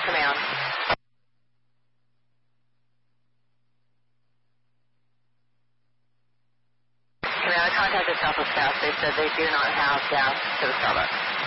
command. Command, I contacted Southwest Gas. They said they do not have gas to the Starbucks.